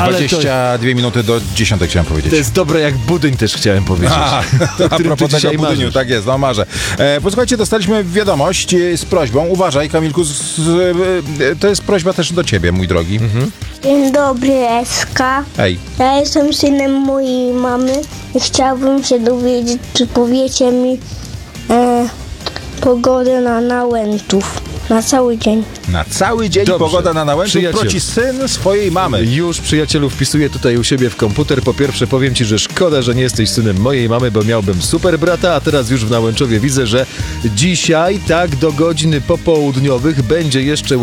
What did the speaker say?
22 minuty do 10 chciałem powiedzieć. To jest dobre jak budyń też chciałem powiedzieć. A propos tego budyniu, tak jest, no marzę. Posłuchajcie, dostaliśmy wiadomość z prośbą. Uważaj, Kamilku, to jest prośba też do ciebie, mój drogi. Dzień dobry, Eska. Hej. Ja jestem synem mojej mamy i chciałbym się dowiedzieć, czy powiecie mi pogodę na Nałęczów. Na cały dzień. Na cały dzień Dobrze. Pogoda na Nałęczu. Przyjaciel. Proci syn swojej mamy. Już, przyjacielu, wpisuję tutaj u siebie w komputer. Po pierwsze powiem ci, że szkoda, że nie jesteś synem mojej mamy, bo miałbym super brata, a teraz już w Nałęczowie widzę, że dzisiaj tak do godzin popołudniowych będzie jeszcze